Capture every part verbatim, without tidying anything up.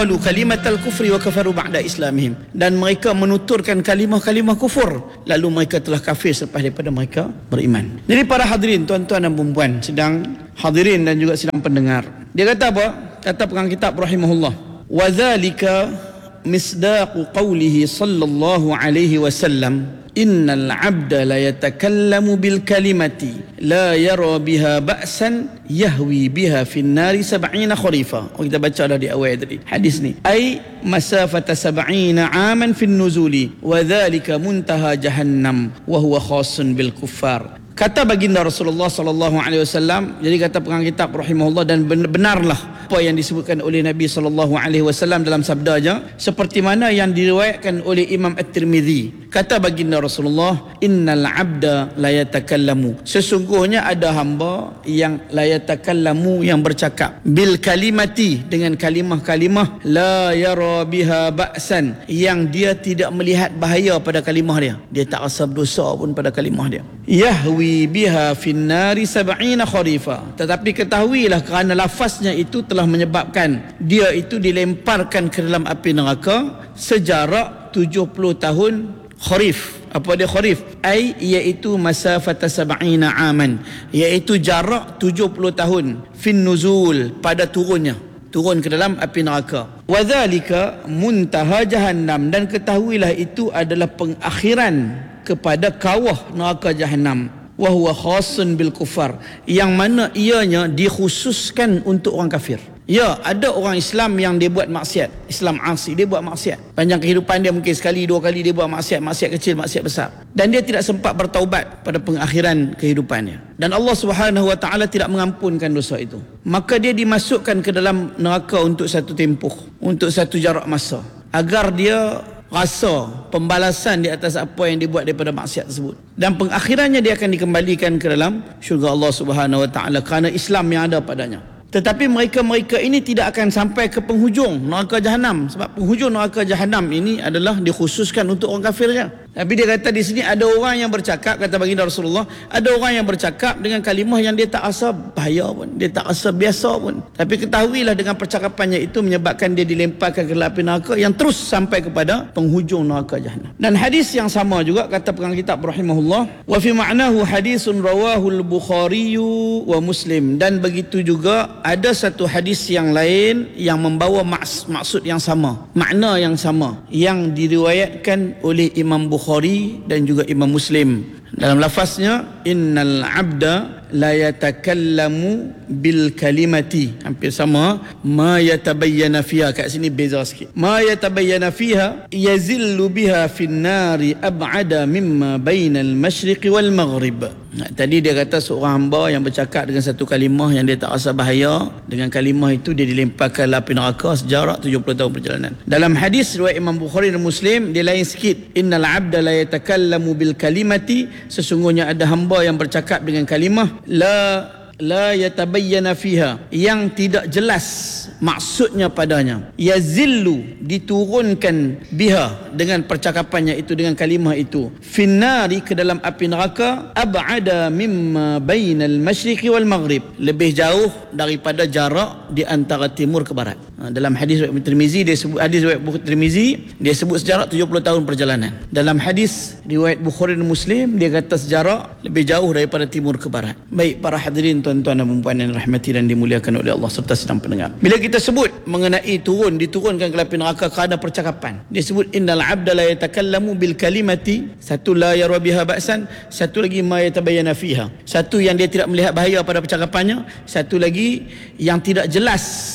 qalu kalimatal kufri wa kafaru ba'da islamihim, dan mereka menuturkan kalimah-kalimah kufur lalu mereka telah kafir selepas daripada mereka beriman. Jadi para hadirin, tuan-tuan dan puan-puan, sedang hadirin dan juga sedang pendengar, dia kata apa? Kata pengarang kitab rahimahullah, wa dzalika misdaqu qawlihi sallallahu alaihi wasallam, innal abda la yatakallamu bil kalimati la yara biha ba'san yahwi biha fin nari sab'ina kharifa. Oh, kita baca dah di awal tadi hadis ni, ai masafata sab'ina aman fin nuzuli wa dhalika muntaha jahannam wa huwa khasun bil kuffar. Kata baginda Rasulullah sallallahu alaihi wasallam, jadi kata pengarang kitab rahimahullah, dan benarlah apa yang disebutkan oleh Nabi sallallahu alaihi wasallam dalam sabdanya seperti mana yang diriwayatkan oleh Imam At-Tirmizi. Kata baginda Rasulullah, innal abda la yatakallamu, sesungguhnya ada hamba yang la yatakallamu, yang bercakap, bil kalimati, dengan kalimah-kalimah, la yara biha ba'san, yang dia tidak melihat bahaya pada kalimah dia, dia tak rasa berdosa pun pada kalimah dia, yahwi biha fin nari sab'ina kharifa, tetapi ketahuilah kerana lafaznya itu telah menyebabkan dia itu dilemparkan ke dalam api neraka sejarak tujuh puluh tahun. Kharif, apa dia kharif? Ai iaitu masafata sab'ina aman, iaitu jarak tujuh puluh tahun, fin nuzul, pada turunnya, turun ke dalam api neraka. Wa dzalika muntaha jahannam, dan ketahuilah itu adalah pengakhiran kepada kawah neraka jahanam. Wa huwa khasun bil kufar, yang mana ianya dikhususkan untuk orang kafir. Ya, ada orang Islam yang dia buat maksiat, Islam asi, dia buat maksiat. Panjang kehidupan dia mungkin sekali dua kali dia buat maksiat, maksiat kecil, maksiat besar, dan dia tidak sempat bertaubat pada pengakhiran kehidupannya. Dan Allah Subhanahu wa taala tidak mengampunkan dosa itu. Maka dia dimasukkan ke dalam neraka untuk satu tempoh, untuk satu jarak masa, agar dia rasa pembalasan di atas apa yang dibuat daripada maksiat tersebut, dan pengakhirannya dia akan dikembalikan ke dalam syurga Allah Subhanahu wa taala kerana Islam yang ada padanya. Tetapi mereka-mereka ini tidak akan sampai ke penghujung neraka jahanam, sebab penghujung neraka jahanam ini adalah dikhususkan untuk orang kafir saja. Tapi dia kata di sini ada orang yang bercakap, kata baginda Rasulullah, ada orang yang bercakap dengan kalimah yang dia tak rasa bahaya pun, dia tak rasa biasa pun, tapi ketahuilah dengan percakapannya itu menyebabkan dia dilemparkan ke dalam api neraka yang terus sampai kepada penghujung neraka jahanam. Dan hadis yang sama juga kata pengarang kitab rahimahullah, wa fi ma'nahu hadisun rawahul Bukhari wa Muslim, dan begitu juga ada satu hadis yang lain yang membawa maks- maksud yang sama, makna yang sama, yang diriwayatkan oleh Imam Bukhari dan juga Imam Muslim. Dalam lafaznya, innal abda la yatakallamu bil kalimati, hampir sama, ma yatabayyana fiha, kat sini beza sikit, ma yatabayyana fiha yazillu biha fin nari ab'ada mimma bainal masyriqi wal maghrib. Nah, tadi dia kata seorang hamba yang bercakap dengan satu kalimah yang dia tak rasa bahaya, dengan kalimah itu dia dilemparkan ke api neraka sejarak tujuh puluh tahun perjalanan. Dalam hadis riwayat Imam Bukhari dan Muslim, dia lain sikit, innal abda la yatakallamu bil kalimati, sesungguhnya ada hamba yang bercakap dengan kalimah la la yatabayyana fiha, yang tidak jelas maksudnya padanya, yazillu, diturunkan, biha, dengan percakapannya itu, dengan kalimah itu, finnari, ke dalam api neraka, ab'ada mimma bainal masyriqi wal maghrib, lebih jauh daripada jarak di antara timur ke barat. Dalam hadis riwayat Tirmizi, dia sebut, hadis riwayat Tirmizi, dia sebut sejarak tujuh puluh tahun perjalanan. Dalam hadis riwayat Bukhari dan Muslim, dia kata sejarak lebih jauh daripada timur ke barat. Baik para hadirin, tuan-tuan dan puan-puan yang dirahmati dan dimuliakan oleh Allah serta sedang pendengar, bila kita sebut mengenai turun, diturunkan ke api neraka kerana percakapan, dia sebut innal abda la yatakallamu bil kalimati, satu la yara biha ba'san, satu lagi ma yatabayyana fiha, satu yang dia tidak melihat bahaya pada percakapannya, satu lagi yang tidak jelas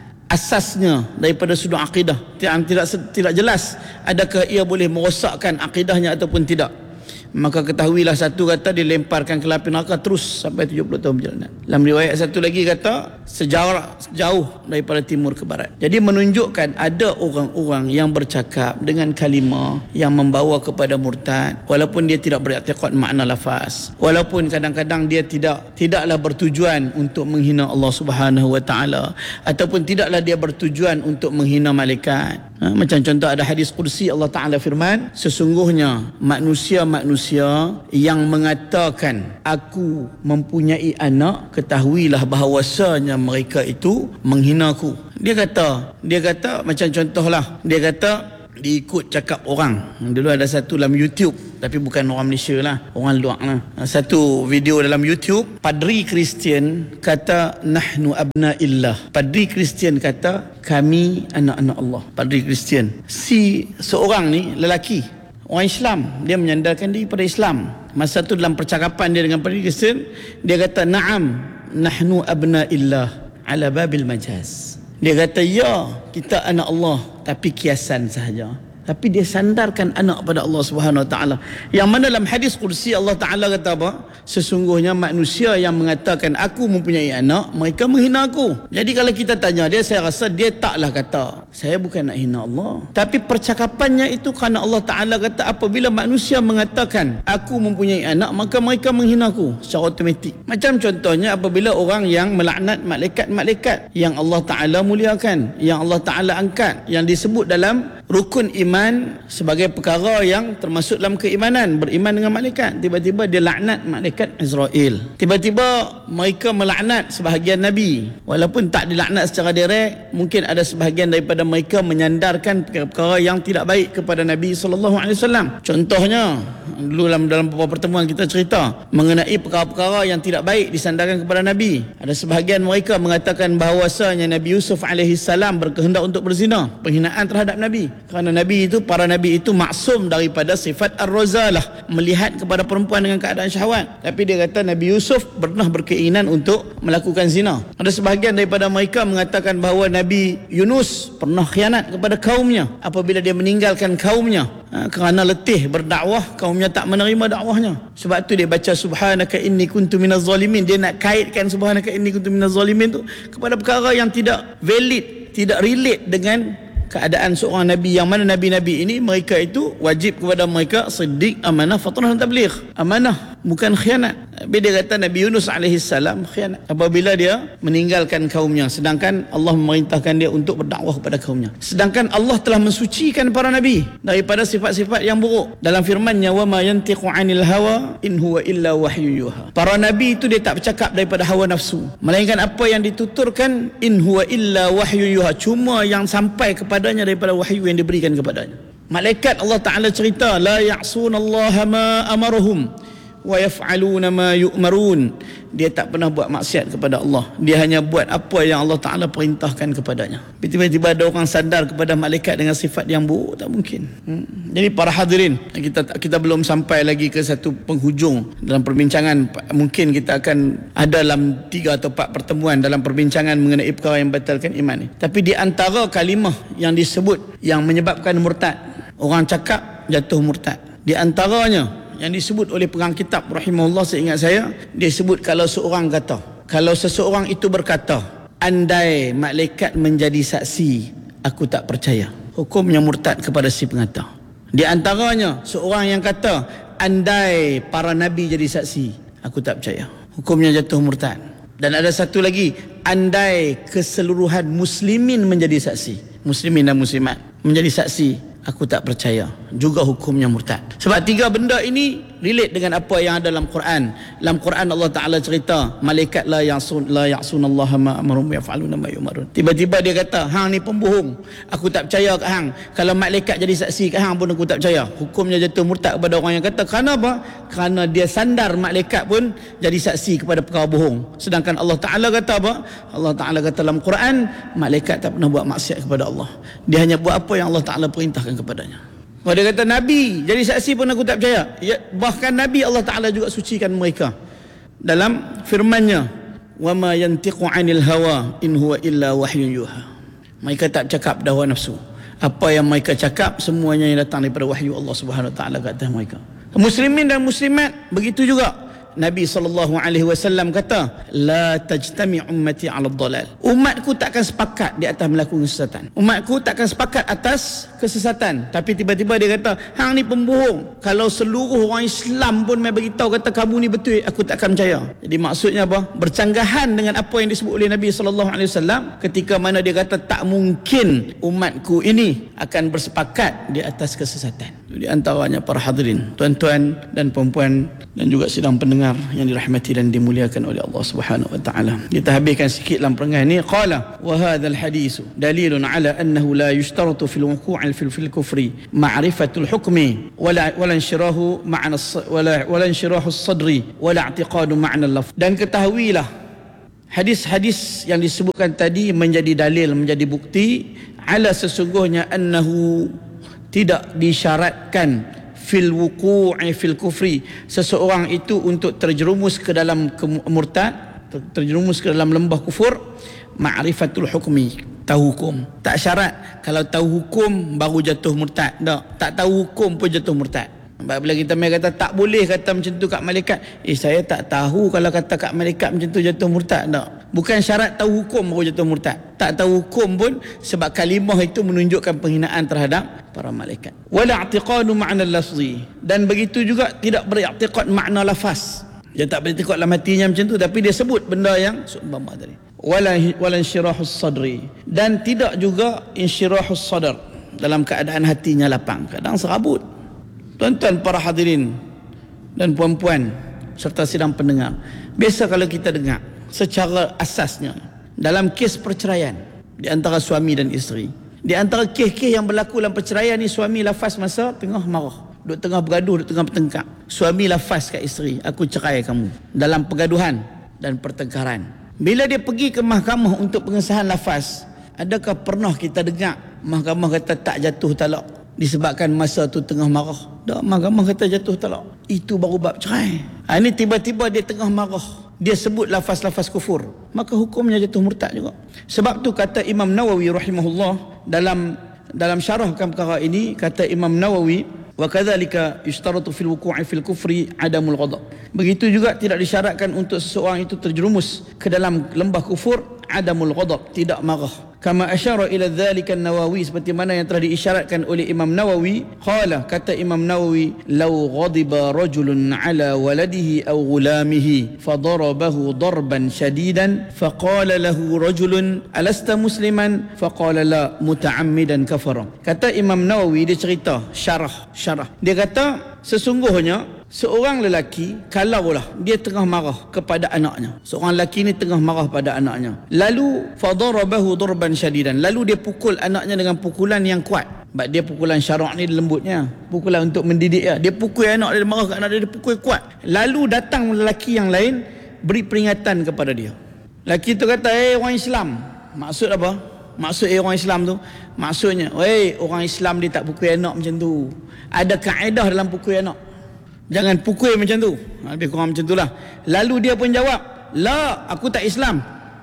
asasnya daripada sudut akidah, tidak tidak tidak jelas adakah ia boleh merosakkan akidahnya ataupun tidak. Maka ketahuilah, satu kata dilemparkan ke api neraka terus sampai tujuh puluh tahun perjalanan. Dalam riwayat satu lagi kata sejarak jauh daripada timur ke barat. Jadi menunjukkan ada orang-orang yang bercakap dengan kalimah yang membawa kepada murtad, walaupun dia tidak beriktikad makna lafaz, walaupun kadang-kadang dia tidak tidaklah bertujuan untuk menghina Allah Subhanahu wa taala, ataupun tidaklah dia bertujuan untuk menghina malaikat. Ha, macam contoh ada hadis qudsi, Allah Taala firman, sesungguhnya manusia-manusia manusia yang mengatakan aku mempunyai anak, ketahuilah bahawasanya mereka itu menghina aku. Dia kata, dia kata macam contohlah, dia kata dia ikut cakap orang. Dulu ada satu dalam YouTube, tapi bukan orang Malaysia lah, orang luar lah. Satu video dalam YouTube, padri Kristian kata nahnu abna'illah. Padri Kristian kata kami anak-anak Allah. Padri Kristian. Si seorang ni lelaki, orang Islam, dia menyandarkan diri pada Islam. Masa tu dalam percakapan dia dengan padri Kristian, dia kata na'am nahnu abna'illah ala babil majaz. Dia kata ya, kita anak Allah tapi kiasan sahaja. Tapi dia sandarkan anak pada Allah Subhanahu Wa Taala. Yang mana dalam hadis qudsi Allah Taala kata apa? Sesungguhnya manusia yang mengatakan aku mempunyai anak, mereka menghina aku. Jadi kalau kita tanya dia, saya rasa dia taklah kata saya bukan nak hina Allah. Tapi percakapannya itu kerana Allah Taala kata apabila manusia mengatakan aku mempunyai anak, maka mereka menghina aku secara automatik. Macam contohnya apabila orang yang melaknat malaikat-malaikat yang Allah Taala muliakan, yang Allah Taala angkat, yang disebut dalam rukun iman sebagai perkara yang termasuk dalam keimanan, beriman dengan malaikat. Tiba-tiba dia laknat malaikat Israel. Tiba-tiba mereka melaknat sebahagian Nabi, walaupun tak dilaknat secara direct. Mungkin ada sebahagian daripada mereka menyandarkan perkara yang tidak baik kepada Nabi sallallahu alaihi wasallam. Contohnya dulu dalam dalam beberapa pertemuan kita cerita mengenai perkara-perkara yang tidak baik disandarkan kepada Nabi. Ada sebahagian mereka mengatakan bahawasanya Nabi Yusuf alaihi salam berkehendak untuk berzina, penghinaan terhadap Nabi. Kerana Nabi itu, para Nabi itu maksum daripada sifat ar-razalah, melihat kepada perempuan dengan keadaan syahwat. Tapi dia kata Nabi Yusuf pernah berkeinginan untuk melakukan zina. Ada sebahagian daripada mereka mengatakan bahawa Nabi Yunus pernah khianat kepada kaumnya apabila dia meninggalkan kaumnya, ha, kerana letih berdakwah, kaumnya tak menerima dakwahnya. Sebab tu dia baca subhanaka inni kuntu minaz zalimin. Dia nak kaitkan subhanaka inni kuntu minaz zalimin tu kepada perkara yang tidak valid, tidak relate dengan keadaan seorang Nabi. Yang mana Nabi-Nabi ini mereka itu wajib kepada mereka siddiq, amanah, fatrah dan tabligh. Amanah, bukan khianat. Tapi dia kata Nabi Yunus alaihi salam khianat apabila dia meninggalkan kaumnya, sedangkan Allah memerintahkan dia untuk berdakwah kepada kaumnya. Sedangkan Allah telah mensucikan para Nabi daripada sifat-sifat yang buruk. Dalam firman-Nya wa ma yantiqu 'anil hawa in huwa illa wahyun yuha. Para Nabi itu dia tak bercakap daripada hawa nafsu, melainkan apa yang dituturkan in huwa illa wahyun yuha, cuma yang sampai kepadanya daripada wahyu yang diberikan kepadanya. Malaikat Allah Ta'ala cerita la ya'sunallaha ma amarahum wa yaf'aluna ma yu'marun. Dia tak pernah buat maksiat kepada Allah, dia hanya buat apa yang Allah Ta'ala perintahkan kepadanya. Tiba-tiba ada orang sandar kepada malaikat dengan sifat yang buruk, tak mungkin. hmm. Jadi para hadirin, kita kita belum sampai lagi ke satu penghujung dalam perbincangan. Mungkin kita akan ada dalam tiga atau empat pertemuan dalam perbincangan mengenai perkara yang batalkan iman ni. Tapi di antara kalimah yang disebut yang menyebabkan murtad, orang cakap jatuh murtad, di antaranya yang disebut oleh pengarang kitab rahimahullah, seingat saya, dia sebut kalau seorang kata, kalau seseorang itu berkata andai malaikat menjadi saksi, aku tak percaya, hukumnya murtad kepada si pengata. Di antaranya seorang yang kata andai para nabi jadi saksi, aku tak percaya, hukumnya jatuh murtad. Dan ada satu lagi, andai keseluruhan muslimin menjadi saksi, muslimin dan muslimat menjadi saksi, aku tak percaya, juga hukumnya murtad. Sebab tiga benda ini relate dengan apa yang ada dalam Quran. Dalam Quran Allah Ta'ala cerita malaikat la ya'sun la ya'sunallaha ma amarum yaf'aluna ma yu'marun. Tiba-tiba dia kata hang ni pembohong, aku tak percaya kat hang. Kalau malaikat jadi saksi kat hang pun aku tak percaya, hukumnya jatuh murtad kepada orang yang kata. Kerana apa? Kerana dia sandar malaikat pun jadi saksi kepada perkara bohong. Sedangkan Allah Ta'ala kata apa? Allah Ta'ala kata dalam Quran malaikat tak pernah buat maksiat kepada Allah, dia hanya buat apa yang Allah Ta'ala perintahkan kepadanya. Kalau dia kata Nabi jadi saksi pun aku tak percaya, ya, bahkan Nabi Allah Ta'ala juga sucikan mereka dalam firman-Nya wa ma yantiqu 'anil hawa in huwa illa wahyun yuha. Mereka tak cakap dah hawa nafsu, apa yang mereka cakap semuanya yang datang daripada wahyu Allah Subhanahu Wa Ta'ala ke atas mereka. Muslimin dan muslimat begitu juga. Nabi sallallahu alaihi wasallam kata la tajtami ummati 'ala ad-dhalal. Umatku takkan sepakat di atas melakukan kesesatan. Umatku takkan sepakat atas kesesatan. Tapi tiba-tiba dia kata hang ni pembohong. Kalau seluruh orang Islam pun mai beritahu kata kamu ni betul, aku takkan percaya. Jadi maksudnya apa? Bercanggahan dengan apa yang disebut oleh Nabi sallallahu alaihi wasallam ketika mana dia kata tak mungkin umatku ini akan bersepakat di atas kesesatan. Di antaranya para hadirin, tuan-tuan dan puan-puan dan juga sidang pendengar yang dirahmati dan dimuliakan oleh Allah Subhanahu wa taala. Kita habiskan sikit dalam perenggan ni, qala wa hadzal hadis dalilun ala annahu la yushtaratu fil wuqu'i fil fil kufri ma'rifatul hukmi wala wala inshirahu ma'na wala wala inshirahu as-sadri wala i'tiqadu ma'na al-lafz. Dan ketahuilah hadis-hadis yang disebutkan tadi menjadi dalil, menjadi bukti ala sesungguhnya annahu tidak disyaratkan fil wuqu'i fil kufri, seseorang itu untuk terjerumus ke dalam murtad, terjerumus ke dalam lembah kufur, ma'rifatul hukmi, tahu hukum. Tak syarat kalau tahu hukum baru jatuh murtad. Tak, tak tahu hukum pun jatuh murtad. Bila kita mai kata tak boleh kata macam tu kat malaikat, eh saya tak tahu kalau kata kat malaikat macam tu jatuh murtad. Tak, bukan syarat tahu hukum baru jatuh murtad. Tak tahu hukum pun, sebab kalimah itu menunjukkan penghinaan terhadap para malaikat. Wala i'tiqadu ma'na al-lafzi, dan begitu juga tidak beriktikad makna lafaz. Dia tak beriktikad dalam hatinya macam tu, tapi dia sebut benda yang seumpama tadi. Wala wala insyirahus sadri, dan tidak juga insyirahus sadr, dalam keadaan hatinya lapang, kadang serabut. Tuan-tuan para hadirin dan puan-puan serta sidang pendengar, biasa kalau kita dengar secara asasnya dalam kes perceraian di antara suami dan isteri, di antara kes-kes yang berlaku dalam perceraian ni, suami lafaz masa tengah marah, duk tengah bergaduh, duk tengah bertengkar, suami lafaz kat isteri, aku cerai kamu, dalam pergaduhan dan pertengkaran. Bila dia pergi ke mahkamah untuk pengesahan lafaz, adakah pernah kita dengar mahkamah kata tak jatuh talak disebabkan masa tu tengah marah? Tak, mahkamah kata jatuh talak, itu baru bab cerai. Ha, ini tiba-tiba dia tengah marah, dia sebut lafaz-lafaz kufur, maka hukumnya jatuh murtad juga. Sebab tu kata Imam Nawawi rahimahullah dalam dalam syarahkan perkara ini, kata Imam Nawawi, wa kadzalika yushtaratu fil wuqu'i fil kufri adamul ghadab. Begitu juga tidak disyaratkan untuk seseorang itu terjerumus ke dalam lembah kufur adamul ghadab, tidak marah. Kama asyara ila dzalika an-Nawawi, seperti mana yang telah diisyaratkan oleh Imam Nawawi. Qala, kata Imam Nawawi, law ghadiba rajulun ala waladihi aw ghulamihi fadarabahu darban shadidan faqala lahu rajulun alasta musliman faqala la muta'ammidan kafara. Kata Imam Nawawi, dia cerita syarah syarah dia kata sesungguhnya seorang lelaki, kalaulah dia tengah marah kepada anaknya, seorang lelaki ni tengah marah pada anaknya, lalu fadarabahu darban syadidan, lalu dia pukul anaknya dengan pukulan yang kuat. Sebab dia pukulan syarak ni lembutnya, pukulan untuk mendidik dia. Dia pukul anak dia, marah kat anak dia, dia pukul kuat. Lalu datang lelaki yang lain beri peringatan kepada dia. Lelaki tu kata, eh orang Islam. Maksud apa? Maksud eh orang Islam tu, maksudnya, eh orang Islam dia tak pukul anak macam tu. Ada kaedah dalam pukul anak, jangan pukul macam tu. Lebih kurang macam itulah. Lalu dia pun jawab, la, aku tak Islam.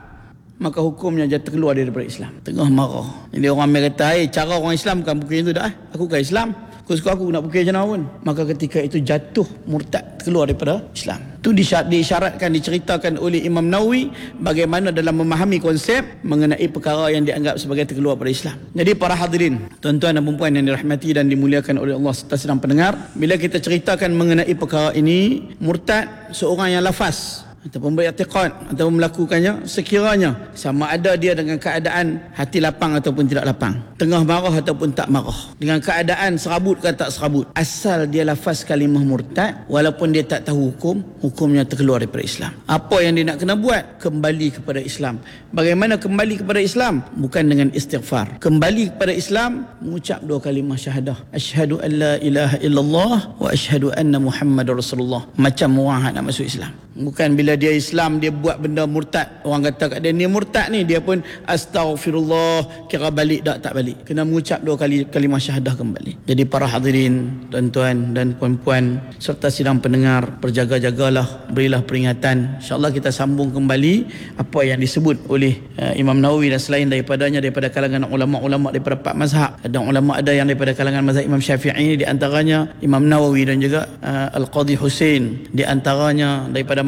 Maka hukumnya dia terkeluar daripada Islam. Tengah marah. Jadi orang Melayu kata, hey, cara orang Islam kan pukul itu dah. Aku kan Islam, aku suka aku nak pukul macam mana pun. Maka ketika itu jatuh murtad, keluar daripada Islam. Itu diisyaratkan, diceritakan oleh Imam Nawawi bagaimana dalam memahami konsep mengenai perkara yang dianggap sebagai terkeluar daripada Islam. Jadi para hadirin, tuan-tuan dan puan yang dirahmati dan dimuliakan oleh Allah serta sedang pendengar, bila kita ceritakan mengenai perkara ini, murtad seorang yang lafaz ataupun beriktikad ataupun melakukannya, sekiranya sama ada dia dengan keadaan hati lapang ataupun tidak lapang, tengah marah ataupun tak marah, dengan keadaan serabut atau tak serabut, asal dia lafaz kalimah murtad, walaupun dia tak tahu hukum, hukumnya terkeluar daripada Islam. Apa yang dia nak kena buat? Kembali kepada Islam. Bagaimana kembali kepada Islam? Bukan dengan istighfar. Kembali kepada Islam, mengucap dua kalimah syahadah, asyhadu an la ilaha illallah wa asyhadu anna Muhammadar Rasulullah, macam orang nak masuk Islam. Bukan bila dia Islam dia buat benda murtad, orang kata kat dia ni murtad ni, dia pun astaghfirullah, kira balik tak tak balik. Kena mengucap dua kali kalimah syahadah kembali. Jadi para hadirin, tuan-tuan dan puan-puan serta sidang pendengar, berjaga-jagalah, berilah peringatan. InsyaAllah kita sambung kembali apa yang disebut oleh uh, Imam Nawawi dan selain daripadanya, daripada kalangan ulama-ulama daripada empat mazhab. Ada ulama ada yang daripada kalangan mazhab Imam Syafi'i, di antaranya Imam Nawawi, dan juga uh, Al-Qadhi Hussein, di antaranya daripada mazhab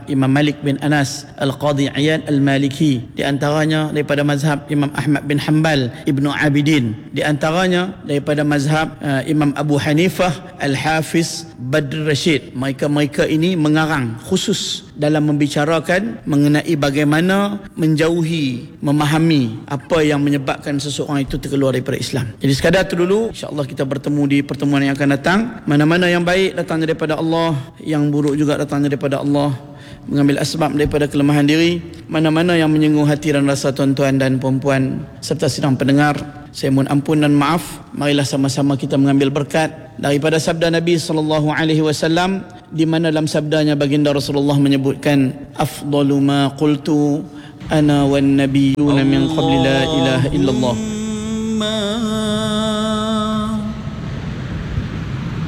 Imam Malik bin Anas, Al-Qadhi Iyad Al-Maliki, di antaranya daripada mazhab Imam Ahmad bin Hanbal, Ibnu Abidin, di antaranya daripada mazhab uh, Imam Abu Hanifah, Al-Hafiz Badr Rashid. Mereka-mereka ini mengarang khusus dalam membicarakan mengenai bagaimana menjauhi, memahami apa yang menyebabkan seseorang itu terkeluar daripada Islam. Jadi sekadar itu dulu, insya-Allah kita bertemu di pertemuan yang akan datang. Mana-mana yang baik datang daripada Allah, yang buruk juga datang daripada Allah. Mengambil asbab daripada kelemahan diri. Mana-mana yang menyinggung hati dan rasa tuan-tuan dan puan-puan serta sidang pendengar, saya mohon ampun dan maaf. Marilah sama-sama kita mengambil berkat daripada sabda Nabi sallallahu alaihi wasallam, di mana dalam sabdanya baginda Rasulullah menyebutkan, afdalu ma qultu ana wan nabiyyuna min qabli la ilaha illallah.